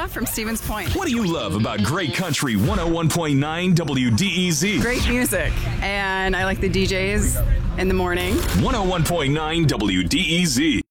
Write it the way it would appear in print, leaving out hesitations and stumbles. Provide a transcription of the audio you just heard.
from Stevens Point. What do you love about Great Country 101.9 WDEZ? Great music, and I like the DJs in the morning. 101.9 WDEZ.